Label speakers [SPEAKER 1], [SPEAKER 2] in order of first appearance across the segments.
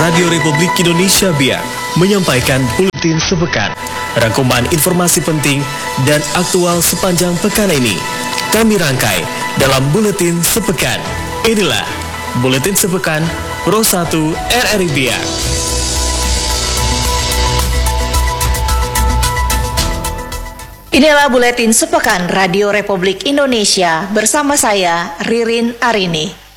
[SPEAKER 1] Radio Republik Indonesia Biak menyampaikan buletin sepekan, rangkuman informasi penting dan aktual sepanjang pekan ini. Kami rangkai dalam buletin sepekan. Inilah buletin sepekan Pro 1 RRI Biak.
[SPEAKER 2] Inilah buletin sepekan Radio Republik Indonesia bersama saya Ririn Arini.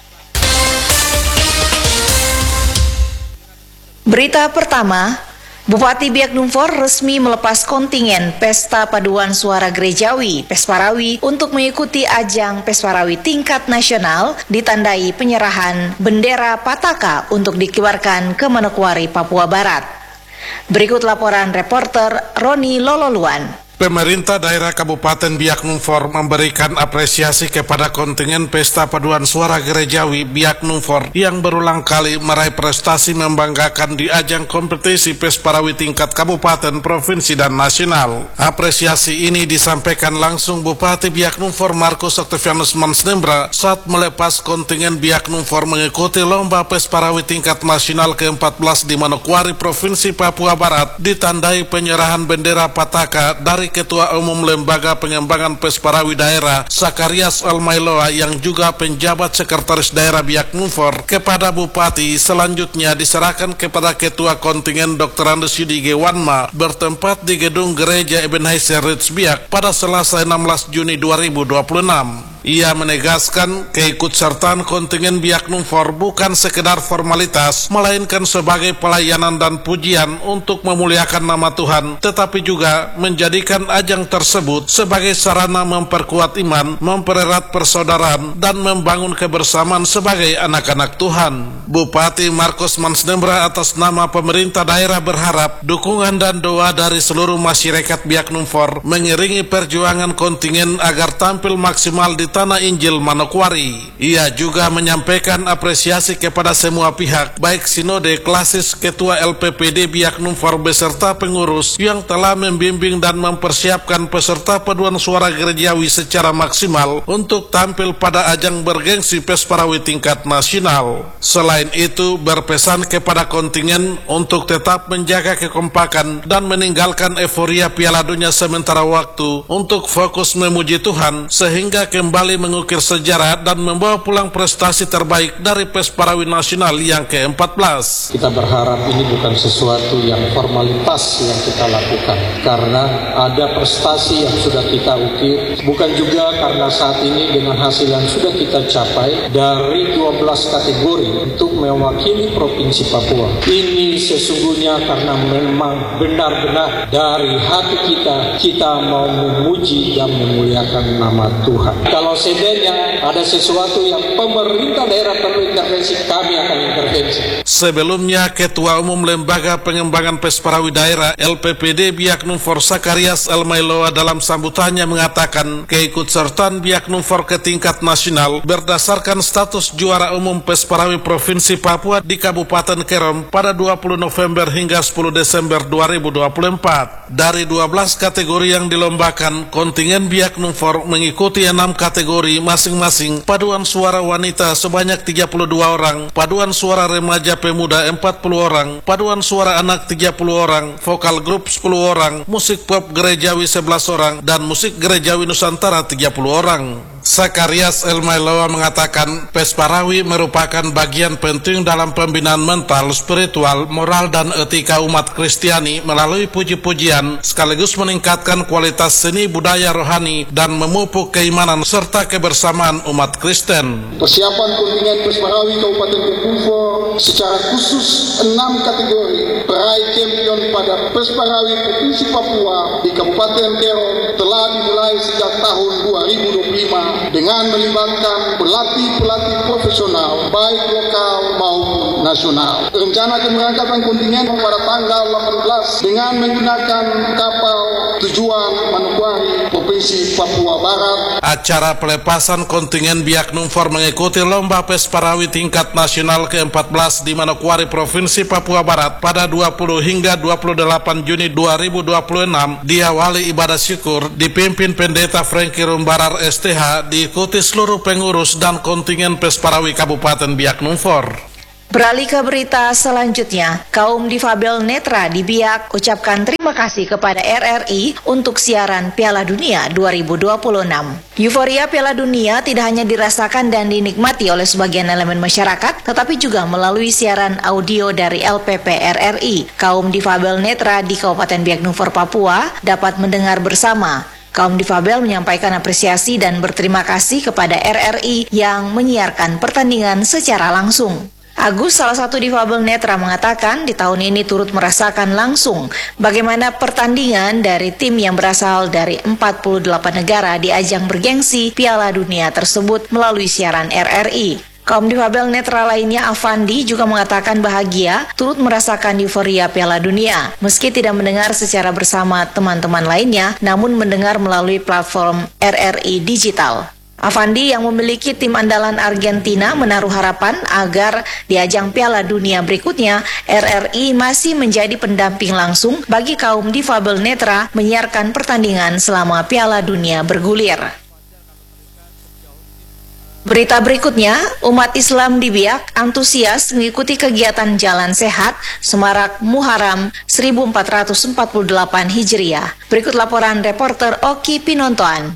[SPEAKER 2] Berita pertama, Bupati Biak Numfor resmi melepas kontingen Pesta Paduan Suara Gerejawi Pesparawi untuk mengikuti ajang Pesparawi tingkat nasional ditandai penyerahan bendera Pataka untuk dikibarkan ke Manokwari, Papua Barat. Berikut laporan reporter Roni Lololuan.
[SPEAKER 3] Pemerintah daerah Kabupaten Biak Numfor memberikan apresiasi kepada kontingen Pesta Paduan Suara Gerejawi Biak Numfor yang berulang kali meraih prestasi membanggakan di ajang kompetisi Pesparawi tingkat kabupaten, provinsi, dan nasional. Apresiasi ini disampaikan langsung Bupati Biak Numfor Markus Octavianus Mansnembra saat melepas kontingen Biak Numfor mengikuti lomba Pesparawi tingkat nasional ke-14 di Manokwari, Provinsi Papua Barat, ditandai penyerahan bendera Pataka dari Ketua Umum Lembaga Pengembangan Pesparawi Daerah Sakarias Almailoa yang juga penjabat Sekretaris Daerah Biak Numfor kepada Bupati. Selanjutnya diserahkan kepada Ketua Kontingen Dr. Andes Yudi Gewanma bertempat di Gedung Gereja Ebenezer Ritz Biak pada Selasa 16 Juni 2026. Ia menegaskan keikutsertaan kontingen Biak Numfor bukan sekedar formalitas, melainkan sebagai pelayanan dan pujian untuk memuliakan nama Tuhan, tetapi juga menjadikan ajang tersebut sebagai sarana memperkuat iman, mempererat persaudaraan, dan membangun kebersamaan sebagai anak-anak Tuhan. Bupati Markus Mansnembra atas nama pemerintah daerah berharap dukungan dan doa dari seluruh masyarakat Biak Numfor mengiringi perjuangan kontingen agar tampil maksimal di Tanah Injil Manokwari. Ia juga menyampaikan apresiasi kepada semua pihak, baik Sinode Klasis, Ketua LPPD Biak Numfor beserta pengurus yang telah membimbing dan mempersiapkan peserta paduan suara gerejawi secara maksimal untuk tampil pada ajang bergengsi Pesparawi tingkat nasional. Selain itu, berpesan kepada kontingen untuk tetap menjaga kekompakan dan meninggalkan euforia Piala Dunia sementara waktu untuk fokus memuji Tuhan sehingga kembali mengukir sejarah dan membawa pulang prestasi terbaik dari Pesparawi Nasional yang ke-14.
[SPEAKER 4] Kita berharap ini bukan sesuatu yang formalitas yang kita lakukan, karena ada prestasi yang sudah kita ukir, bukan juga karena saat ini dengan hasil yang sudah kita capai dari 12 kategori untuk mewakili Provinsi Papua. Ini sesungguhnya karena memang benar-benar dari hati kita mau memuji dan memuliakan nama Tuhan. Kalau sebenarnya ada sesuatu yang pemerintah daerah perlu intervensi, kami akan intervensi.
[SPEAKER 3] Sebelumnya, Ketua Umum Lembaga Pengembangan Pesparawi Daerah LPPD Biak Numfor Sakarias Almailoa dalam sambutannya mengatakan keikutsertaan Biak Numfor ke tingkat nasional berdasarkan status juara umum Pesparawi Provinsi Papua di Kabupaten Kerom pada 20 November hingga 10 Desember 2024. Dari 12 kategori yang dilombakan, kontingen Biak Numfor mengikuti 6 kategori masing-masing: paduan suara wanita sebanyak 32 orang, paduan suara remaja pemuda 40 orang, paduan suara anak 30 orang, vokal grup 10 orang, musik pop gerejawi 11 orang, dan musik gerejawi Nusantara 30 orang. Sakarias Almailoa mengatakan Pesparawi merupakan bagian penting dalam pembinaan mental, spiritual, moral, dan etika umat Kristiani melalui puji-pujian, sekaligus meningkatkan kualitas seni budaya rohani dan memupuk keimanan serta kebersamaan umat Kristen.
[SPEAKER 5] Persiapan kontingen Pesparawi Kabupaten Biak Numfor secara khusus 6 kategori peraih champion pada Pesparawi Provinsi Papua di Kabupaten Kerom telah dimulai sejak tahun 2025 dengan melibatkan pelatih-pelatih profesional baik lokal maupun nasional. Rencana keberangkatan kontingen pada tanggal 18 dengan menggunakan kapal tujuan Manokwari, Provinsi Papua Barat.
[SPEAKER 3] Acara pelepasan kontingen Biak Numfor mengikuti lomba Pesparawi tingkat nasional ke-14 di Manokwari, Provinsi Papua Barat pada 20 hingga 28 Juni 2026 diawali ibadah syukur dipimpin Pendeta Franky Rumbarar STH, diikuti seluruh pengurus dan kontingen Pesparawi Kabupaten Biak Numfor.
[SPEAKER 2] Beralih ke berita selanjutnya, kaum difabel netra di Biak ucapkan terima kasih kepada RRI untuk siaran Piala Dunia 2026. Euforia Piala Dunia tidak hanya dirasakan dan dinikmati oleh sebagian elemen masyarakat, tetapi juga melalui siaran audio dari LPP RRI. Kaum difabel netra di Kabupaten Biak Numfor, Papua dapat mendengar bersama. Kaum difabel menyampaikan apresiasi dan berterima kasih kepada RRI yang menyiarkan pertandingan secara langsung. Agus, salah satu difabel netra, mengatakan di tahun ini turut merasakan langsung bagaimana pertandingan dari tim yang berasal dari 48 negara di ajang bergengsi Piala Dunia tersebut melalui siaran RRI. Kaum difabel netra lainnya, Avandi, juga mengatakan bahagia turut merasakan euforia Piala Dunia. Meski tidak mendengar secara bersama teman-teman lainnya, namun mendengar melalui platform RRI Digital. Avandi yang memiliki tim andalan Argentina menaruh harapan agar di ajang Piala Dunia berikutnya RRI masih menjadi pendamping langsung bagi kaum difabel netra menyiarkan pertandingan selama Piala Dunia bergulir. Berita berikutnya, umat Islam di Biak antusias mengikuti kegiatan Jalan Sehat Semarak Muharram 1448 Hijriah. Berikut laporan reporter Oki Pinontoan.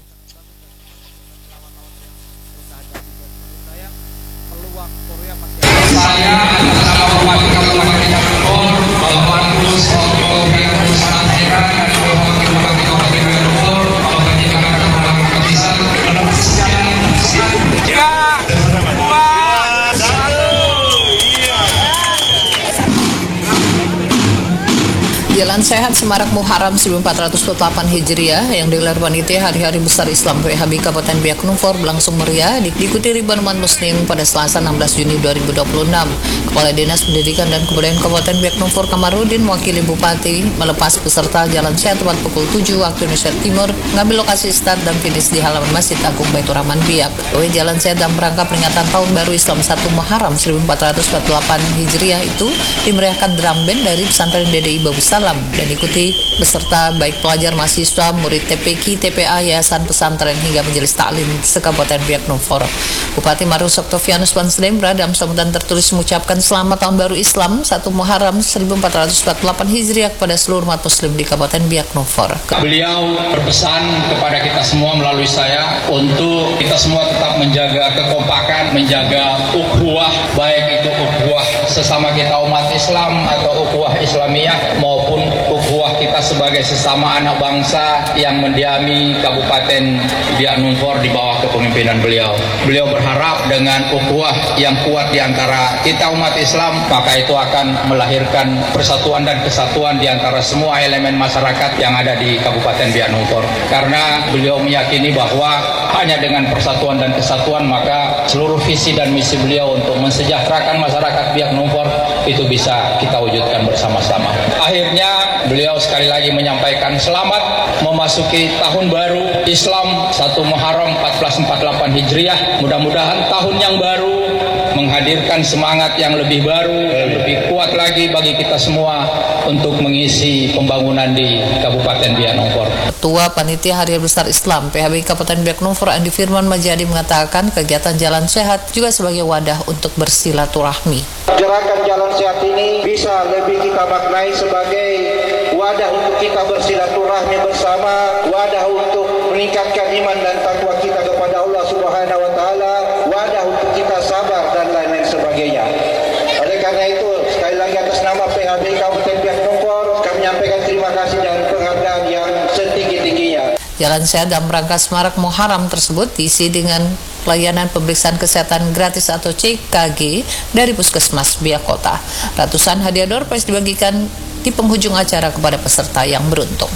[SPEAKER 6] Jalan Sehat Semarak Muharram 1448 Hijriah yang digelar panitia Hari-Hari Besar Islam PHB Kabupaten Biak Numfor berlangsung meriah diikuti ribuan umat muslim pada Selasa 16 Juni 2026. Kepala Dinas Pendidikan dan Kebudayaan Kabupaten Biak Numfor Kamarudin mewakili Bupati melepas peserta Jalan Sehat tepat pukul 7 waktu Indonesia Timur mengambil lokasi start dan finish di halaman Masjid Agung Baitur Rahman Biak. Jalan Sehat dalam rangka peringatan Tahun Baru Islam 1 Muharram 1448 Hijriah itu dimeriahkan drum band dari pesantren DDI Babu Salam dan ikuti beserta baik pelajar, mahasiswa, murid TPQ, TPA, Yayasan Pesantren hingga majelis taklim se-Kabupaten Biak Numfor. Bupati Marus Oktavianus Banslembra dalam sambutan tertulis mengucapkan selamat Tahun Baru Islam 1 Muharram 1448 Hijriah kepada seluruh umat muslim di Kabupaten Biak Numfor.
[SPEAKER 7] Beliau berpesan kepada kita semua melalui saya untuk kita semua tetap menjaga kekompakan, menjaga ukhuwah, baik itu ukhuwah sesama kita umat Islam atau ukhuwah Islamiyah maupun ukhuwah kita sebagai sesama anak bangsa yang mendiami Kabupaten Biak Numfor di bawah kepemimpinan beliau. Beliau berharap dengan ukhuwah yang kuat di antara kita umat Islam, maka itu akan melahirkan persatuan dan kesatuan di antara semua elemen masyarakat yang ada di Kabupaten Biak Numfor. Karena beliau meyakini bahwa hanya dengan persatuan dan kesatuan maka seluruh visi dan misi beliau untuk mensejahterakan masyarakat Biak Numfor itu bisa kita wujudkan bersama-sama. Akhirnya beliau sekali lagi menyampaikan selamat memasuki tahun baru Islam 1 Muharram 1448 Hijriah. Mudah-mudahan tahun yang baru menghadirkan semangat yang lebih baru, lebih kuat lagi bagi kita semua untuk mengisi pembangunan di Kabupaten Biak Numfor.
[SPEAKER 6] Ketua Panitia Hari Besar Islam PHB Kabupaten Biak Numfor Andi Firman Majadi mengatakan kegiatan Jalan Sehat juga sebagai wadah untuk bersilaturahmi.
[SPEAKER 8] Gerakan Jalan Sehat ini bisa lebih kita maknai sebagai wadah untuk kita bersilaturahmi bersama, wadah untuk meningkatkan iman dan takwa kita kepada Allah Subhanahu wa taala, wadah untuk kita sabar dan lain-lain sebagainya. Oleh karena itu, sekali lagi atas nama PHB Kabupaten Biak Numfor kami menyampaikan terima kasih dan penghargaan yang setinggi-tingginya.
[SPEAKER 6] Jalan Sehat dalam rangka Semarak Muharram tersebut diisi dengan pelayanan pemeriksaan kesehatan gratis atau CKG dari Puskesmas Biak Kota. Ratusan hadiah door prize dibagikan di penghujung acara kepada peserta yang beruntung.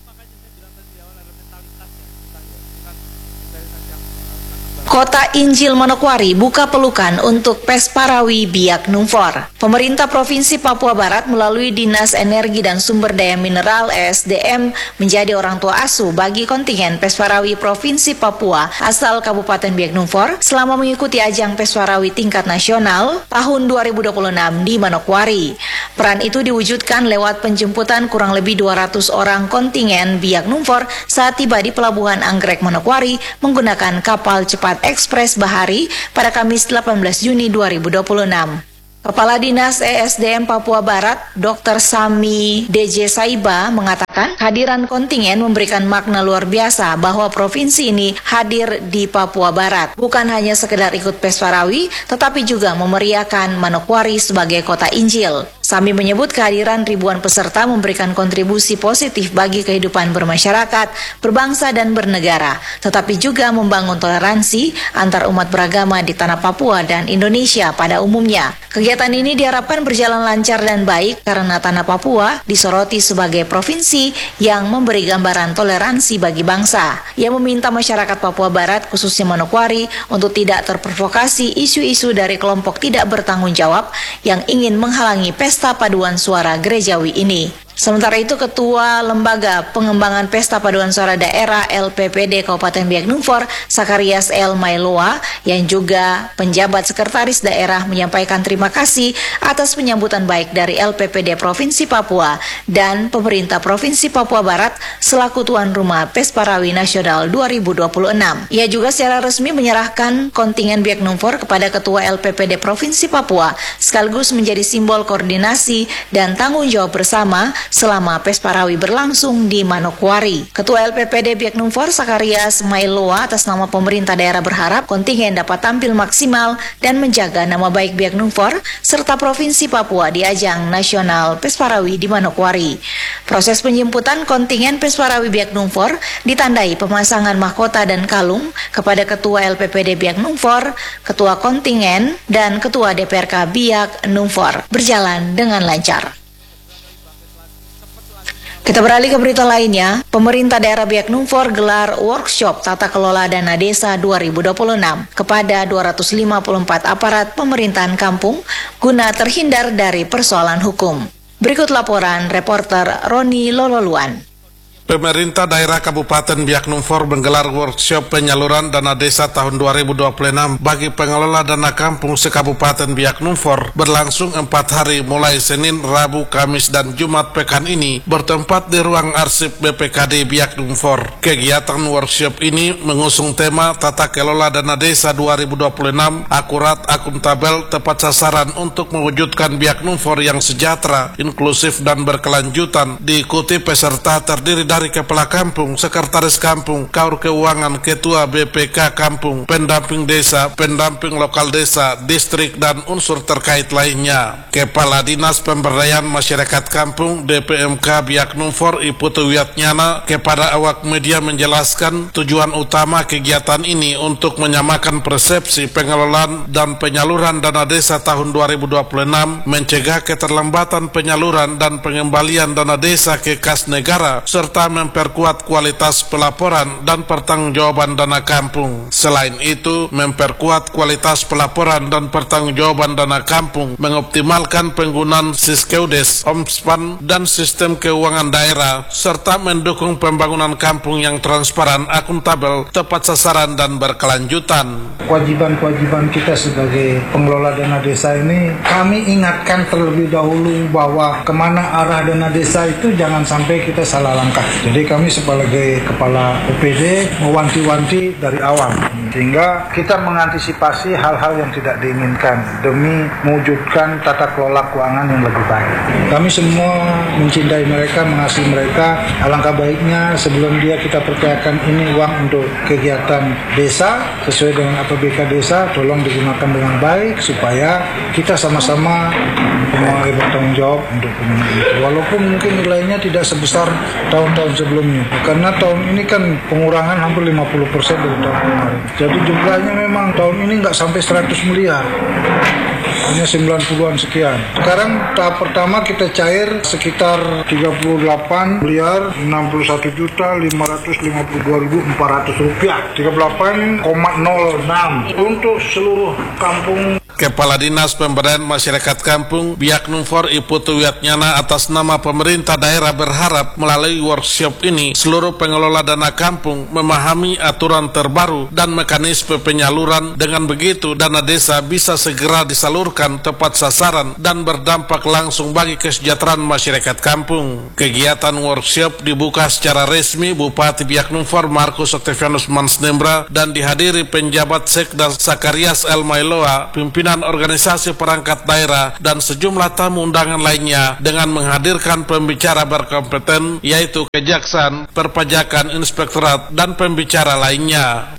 [SPEAKER 2] Kota Injil Manokwari buka pelukan untuk Pesparawi Biak Numfor. Pemerintah Provinsi Papua Barat melalui Dinas Energi dan Sumber Daya Mineral (ESDM) menjadi orang tua asuh bagi kontingen Pesparawi Provinsi Papua asal Kabupaten Biak Numfor selama mengikuti ajang Pesparawi tingkat nasional tahun 2026 di Manokwari. Peran itu diwujudkan lewat penjemputan kurang lebih 200 orang kontingen Biak Numfor saat tiba di Pelabuhan Anggrek Manokwari menggunakan kapal cepat ekspres Bahari pada Kamis 18 Juni 2026. Kepala Dinas ESDM Papua Barat, Dr. Sami DJ Saiba mengatakan kehadiran kontingen memberikan makna luar biasa bahwa provinsi ini hadir di Papua Barat. Bukan hanya sekedar ikut Pesparawi, tetapi juga memeriahkan Manokwari sebagai kota Injil. Sami menyebut kehadiran ribuan peserta memberikan kontribusi positif bagi kehidupan bermasyarakat, berbangsa dan bernegara, tetapi juga membangun toleransi antar umat beragama di tanah Papua dan Indonesia pada umumnya. Kegiatan ini diharapkan berjalan lancar dan baik karena tanah Papua disoroti sebagai provinsi yang memberi gambaran toleransi bagi bangsa. Ia meminta masyarakat Papua Barat, khususnya Manokwari, untuk tidak terprovokasi isu-isu dari kelompok tidak bertanggung jawab yang ingin menghalangi Pesta Paduan Suara Gerejawi ini. Sementara itu, Ketua Lembaga Pengembangan Pesta Paduan Suara Daerah LPPD Kabupaten Biak Numfor, Sakarias L. Mailoa, yang juga penjabat sekretaris daerah, menyampaikan terima kasih atas penyambutan baik dari LPPD Provinsi Papua dan pemerintah Provinsi Papua Barat selaku tuan rumah Pesparawi Nasional 2026. Ia juga secara resmi menyerahkan kontingen Biak Numfor kepada Ketua LPPD Provinsi Papua, sekaligus menjadi simbol koordinasi dan tanggung jawab bersama selama Pesparawi berlangsung di Manokwari. Ketua LPPD Biak Numfor, Sakarias Mailoa, atas nama pemerintah daerah berharap kontingen dapat tampil maksimal dan menjaga nama baik Biak Numfor serta Provinsi Papua di ajang nasional Pesparawi di Manokwari. Proses penjemputan kontingen Pesparawi Biak Numfor ditandai pemasangan mahkota dan kalung kepada Ketua LPPD Biak Numfor, Ketua kontingen, dan Ketua DPRK Biak Numfor berjalan dengan lancar. Kita beralih ke berita lainnya. Pemerintah daerah Biak Numfor gelar workshop tata kelola dana desa 2026 kepada 254 aparat pemerintahan kampung guna terhindar dari persoalan hukum. Berikut laporan reporter Roni Lololuan.
[SPEAKER 3] Pemerintah daerah Kabupaten Biak Numfor menggelar workshop penyaluran dana desa tahun 2026 bagi pengelola dana kampung se-Kabupaten Biak Numfor berlangsung 4 hari mulai Senin, Rabu, Kamis, dan Jumat pekan ini bertempat di ruang arsip BPKD Biak Numfor. Kegiatan workshop ini mengusung tema tata kelola dana desa 2026 akurat, akuntabel, tepat sasaran untuk mewujudkan Biak Numfor yang sejahtera, inklusif, dan berkelanjutan. Diikuti peserta terdiri dari Kepala Kampung, Sekretaris Kampung, Kaur Keuangan, Ketua BPK Kampung, Pendamping Desa, Pendamping Lokal Desa, Distrik, dan unsur terkait lainnya. Kepala Dinas Pemberdayaan Masyarakat Kampung DPMK Biak Numfor Iputu Wiatnyana kepada awak media menjelaskan tujuan utama kegiatan ini untuk menyamakan persepsi pengelolaan dan penyaluran dana desa tahun 2026, mencegah keterlambatan penyaluran dan pengembalian dana desa ke kas negara, serta memperkuat kualitas pelaporan dan pertanggungjawaban dana kampung. Selain itu, memperkuat kualitas pelaporan dan pertanggungjawaban dana kampung, mengoptimalkan penggunaan Siskeudes, Omspan, dan sistem keuangan daerah, serta mendukung pembangunan kampung yang transparan, akuntabel, tepat sasaran, dan berkelanjutan.
[SPEAKER 9] Kewajiban-kewajiban kita sebagai pengelola dana desa ini, kami ingatkan terlebih dahulu bahwa kemana arah dana desa itu jangan sampai kita salah langkah. Jadi kami sebagai kepala OPD mewanti-wanti dari awal, sehingga kita mengantisipasi hal-hal yang tidak diinginkan demi mewujudkan tata kelola keuangan yang lebih baik. Kami semua mencintai mereka, mengasihi mereka. Alangkah baiknya sebelum dia kita percayakan ini uang untuk kegiatan desa sesuai dengan APBK desa, tolong digunakan dengan baik supaya kita sama-sama bertanggung jawab untuk pemenang itu. Walaupun mungkin nilainya tidak sebesar tahun-tahun sebelumnya, karena tahun ini kan pengurangan hampir 50% dari tahun kemarin. Jadi jumlahnya memang tahun ini nggak sampai 100 miliar, hanya 90-an sekian. Sekarang tahap pertama kita cair sekitar 38 miliar 61.552.400 rupiah, 38,06 untuk seluruh kampung.
[SPEAKER 3] Kepala Dinas Pemberdayaan Masyarakat Kampung Biak Numfor Iputu Wiatnyana atas nama pemerintah daerah berharap melalui workshop ini seluruh pengelola dana kampung memahami aturan terbaru dan mekanisme penyaluran. Dengan begitu dana desa bisa segera disalurkan tersalurkan tepat sasaran dan berdampak langsung bagi kesejahteraan masyarakat kampung. Kegiatan workshop dibuka secara resmi Bupati Biak Numfor Markus Octavianus Mansnembra dan dihadiri penjabat Sekda Sakarias El Mailoa, pimpinan organisasi perangkat daerah dan sejumlah tamu undangan lainnya dengan menghadirkan pembicara berkompeten yaitu Kejaksaan, Perpajakan, Inspektorat dan pembicara lainnya.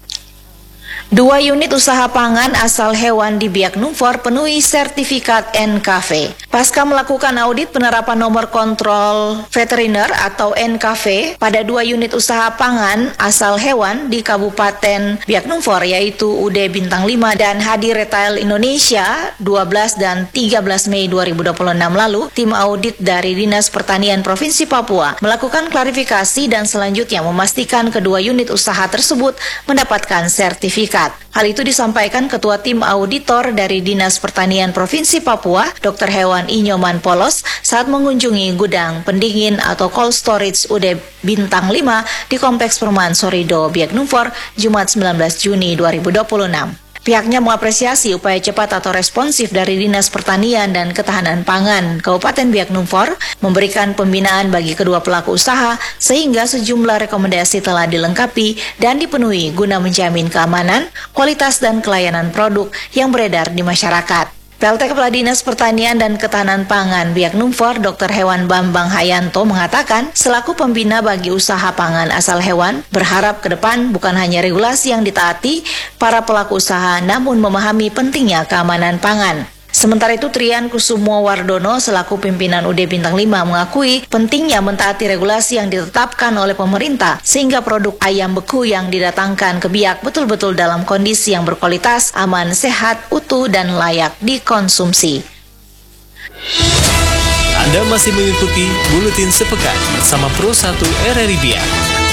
[SPEAKER 2] 2 unit usaha pangan asal hewan di Biak Numfor penuhi sertifikat NKV. Pasca melakukan audit penerapan nomor kontrol veteriner atau NKV pada 2 unit usaha pangan asal hewan di Kabupaten Biak Numfor yaitu UD Bintang 5 dan Hadi Retail Indonesia 12 dan 13 Mei 2026 lalu, tim audit dari Dinas Pertanian Provinsi Papua melakukan klarifikasi dan selanjutnya memastikan kedua unit usaha tersebut mendapatkan sertifikat. Hal itu disampaikan Ketua Tim Auditor dari Dinas Pertanian Provinsi Papua, Dr. Hewan Inyoman Polos, saat mengunjungi gudang pendingin atau cold storage UD Bintang 5 di Kompleks Perumahan Sorido, Biak Numfor, Jumat 19 Juni 2026. Pihaknya mengapresiasi upaya cepat atau responsif dari Dinas Pertanian dan Ketahanan Pangan Kabupaten Biak Numfor memberikan pembinaan bagi kedua pelaku usaha sehingga sejumlah rekomendasi telah dilengkapi dan dipenuhi guna menjamin keamanan, kualitas dan kelayanan produk yang beredar di masyarakat. PLT Kepala Dinas Pertanian dan Ketahanan Pangan Biak Numfor, Dr. Hewan Bambang Hayanto mengatakan, selaku pembina bagi usaha pangan asal hewan, berharap ke depan bukan hanya regulasi yang ditaati para pelaku usaha, namun memahami pentingnya keamanan pangan. Sementara itu, Trian Kusumo Wardono selaku pimpinan UD Bintang 5 mengakui pentingnya mentaati regulasi yang ditetapkan oleh pemerintah sehingga produk ayam beku yang didatangkan ke Biak betul-betul dalam kondisi yang berkualitas, aman, sehat, utuh, dan layak dikonsumsi.
[SPEAKER 1] Anda masih mengikuti Buletin Sepekan bersama Pro 1 RRI Biak.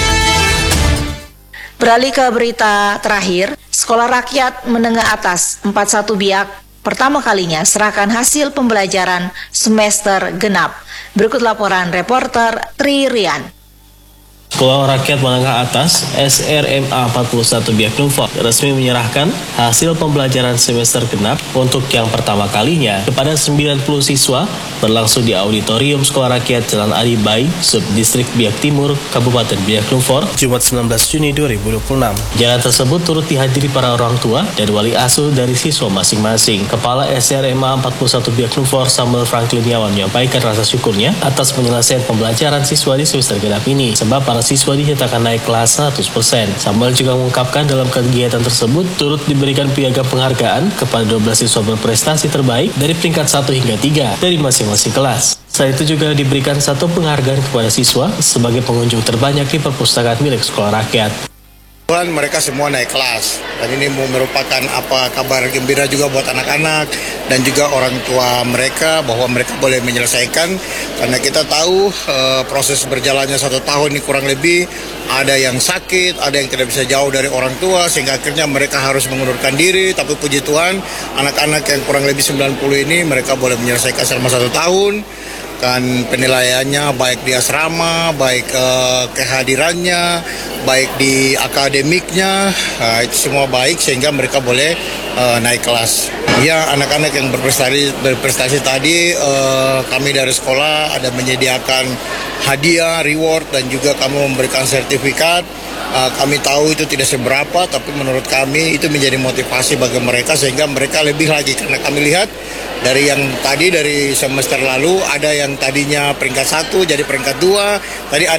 [SPEAKER 2] Beralih ke berita terakhir, Sekolah Rakyat Menengah Atas 41 Biak pertama kalinya serahkan hasil pembelajaran semester genap. Berikut laporan reporter Tri Rian.
[SPEAKER 1] Sekolah Rakyat Menengah Atas SRMA 41 Biak Numfor resmi menyerahkan hasil pembelajaran semester genap untuk yang pertama kalinya kepada 90 siswa berlangsung di Auditorium Sekolah Rakyat Jalan Ali Bai, Subdistrik Biak Timur, Kabupaten Biak Numfor, Jumat 19 Juni 2026. Jalan tersebut turut dihadiri para orang tua dan wali asuh dari siswa masing-masing. Kepala SRMA 41 Biak Numfor Samuel Frankliniawan menyampaikan rasa syukurnya atas penyelesaian pembelajaran siswa di semester genap ini, sebab para siswa dinyatakan naik kelas 100%. Samuel juga mengungkapkan dalam kegiatan tersebut turut diberikan piagam penghargaan kepada 12 siswa berprestasi terbaik dari peringkat 1 hingga 3 dari masing-masing kelas. Selain itu juga diberikan satu penghargaan kepada siswa sebagai pengunjung terbanyak di perpustakaan milik Sekolah Rakyat.
[SPEAKER 10] Mereka semua naik kelas dan ini merupakan kabar gembira juga buat anak-anak dan juga orang tua mereka bahwa mereka boleh menyelesaikan, karena kita tahu proses berjalannya 1 tahun ini kurang lebih ada yang sakit, ada yang tidak bisa jauh dari orang tua sehingga akhirnya mereka harus mengundurkan diri. Tapi puji Tuhan, anak-anak yang kurang lebih 90 ini mereka boleh menyelesaikan selama 1 tahun. Dan penilaiannya baik di asrama, baik kehadirannya, baik di akademiknya, itu semua baik sehingga mereka boleh naik kelas. Ya, anak-anak yang berprestasi tadi kami dari sekolah ada menyediakan hadiah, reward dan juga kami memberikan sertifikat. Kami tahu itu tidak seberapa, tapi menurut kami itu menjadi motivasi bagi mereka sehingga mereka lebih lagi, karena kami lihat dari yang tadi dari semester lalu ada yang tadinya peringkat 1 jadi peringkat 2, tadi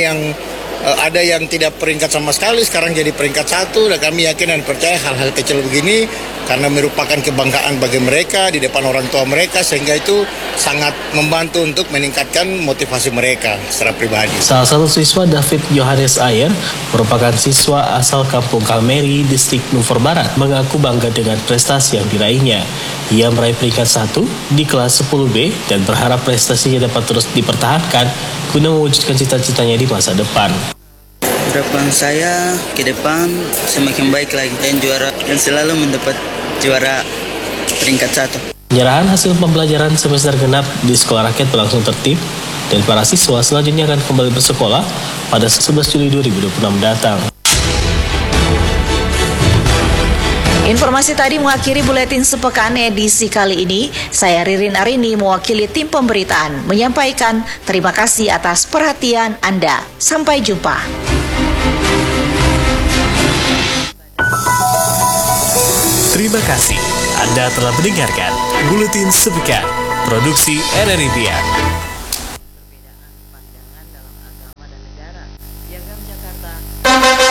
[SPEAKER 10] ada yang tidak peringkat sama sekali sekarang jadi peringkat 1, dan kami yakin dan percaya hal-hal kecil begini karena merupakan kebanggaan bagi mereka di depan orang tua mereka, sehingga itu sangat membantu untuk meningkatkan motivasi mereka secara pribadi.
[SPEAKER 1] Salah satu siswa, David Yohanes Ayer, merupakan siswa asal Kampung Kalmeri, Distrik Numfor Barat, mengaku bangga dengan prestasi yang diraihnya. Ia meraih peringkat 1 di kelas 10B dan berharap prestasinya dapat terus dipertahankan guna mewujudkan cita-citanya di masa depan.
[SPEAKER 11] Harapan saya ke depan semakin baik lagi dan juara dan selalu mendapat juara peringkat 1.
[SPEAKER 1] Penyerahan hasil pembelajaran semester genap di Sekolah Rakyat berlangsung tertib dan para siswa selanjutnya akan kembali bersekolah pada 11 Juli 2026 mendatang.
[SPEAKER 2] Informasi tadi mengakhiri buletin sepekan edisi kali ini. Saya Ririn Arini mewakili tim pemberitaan menyampaikan terima kasih atas perhatian Anda. Sampai jumpa.
[SPEAKER 1] Terima kasih Anda telah mendengarkan Buletin Sepekan Produksi RRI Biak.